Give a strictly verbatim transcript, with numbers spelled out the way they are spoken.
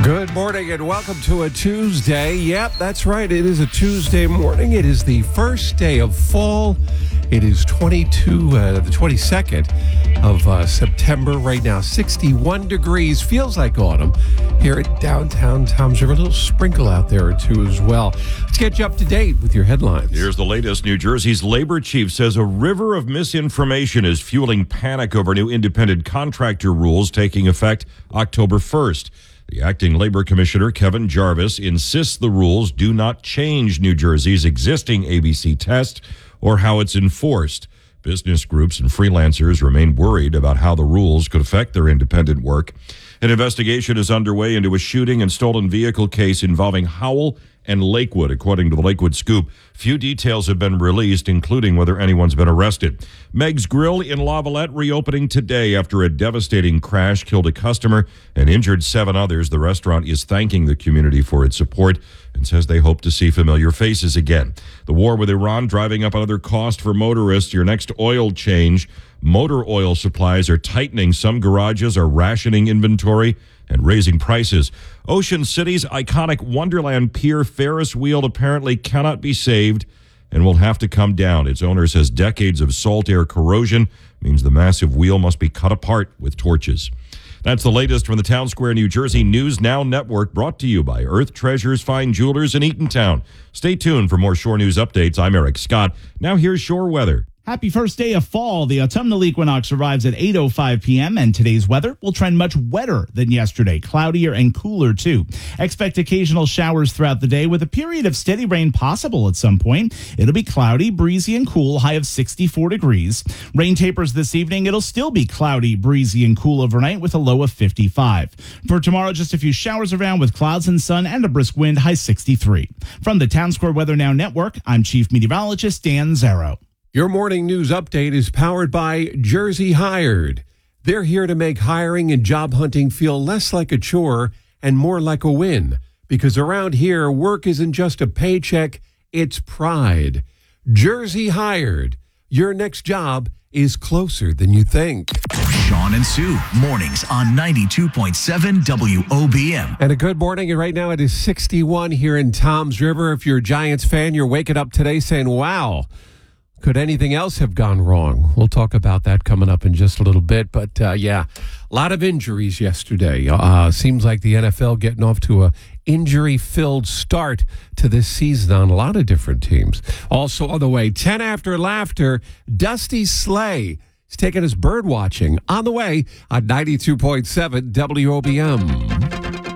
Good morning and welcome to a Tuesday. Yep, that's right. It is a Tuesday morning. It is the first day of fall. It is twenty-two, uh, the twenty-second of uh, September right now. sixty-one degrees. Feels like autumn here at downtown Toms River. A little sprinkle out there or two as well. Let's get you up to date with your headlines. Here's the latest. New Jersey's labor chief says a river of misinformation is fueling panic over new independent contractor rules taking effect October first. The acting labor commissioner, Kevin Jarvis, insists the rules do not change New Jersey's existing A B C test or how it's enforced. Business groups and freelancers remain worried about how the rules could affect their independent work. An investigation is underway into a shooting and stolen vehicle case involving Howell and Lakewood, according to the Lakewood Scoop. Few details have been released, including whether anyone's been arrested. Meg's Grill in Lavallette reopening today after a devastating crash killed a customer and injured seven others. The restaurant is thanking the community for its support and says they hope to see familiar faces again. The war with Iran driving up another cost for motorists. Your next oil change. Motor oil supplies are tightening. Some garages are rationing inventory and raising prices. Ocean City's iconic Wonderland Pier Ferris wheel apparently cannot be saved and will have to come down. Its owner says decades of salt air corrosion means the massive wheel must be cut apart with torches. That's the latest from the Town Square, New Jersey News Now Network, brought to you by Earth Treasures Fine Jewelers in Eatontown. Stay tuned for more Shore News updates. I'm Eric Scott. Now here's Shore weather. Happy first day of fall. The autumnal equinox arrives at eight oh five p.m. and today's weather will trend much wetter than yesterday, cloudier and cooler too. Expect occasional showers throughout the day with a period of steady rain possible at some point. It'll be cloudy, breezy and cool, high of sixty-four degrees. Rain tapers this evening. It'll still be cloudy, breezy and cool overnight with a low of fifty-five. For tomorrow, just a few showers around with clouds and sun and a brisk wind, high sixty-three. From the Town Square Weather Now Network, I'm Chief Meteorologist Dan Zarrow. Your morning news update is powered by Jersey Hired. They're here to make hiring and job hunting feel less like a chore and more like a win. Because around here, work isn't just a paycheck, it's pride. Jersey Hired. Your next job is closer than you think. Sean and Sue, mornings on ninety-two point seven W O B M. And a good morning. And right now it is sixty-one here in Toms River. If you're a Giants fan, you're waking up today saying, wow, could anything else have gone wrong? We'll talk about that coming up in just a little bit. But, uh, yeah, a lot of injuries yesterday. Uh, seems like the N F L getting off to a injury-filled start to this season on a lot of different teams. Also on the way, ten after laughter, Dusty Slay is taking us bird watching on the way on ninety-two point seven W O B M.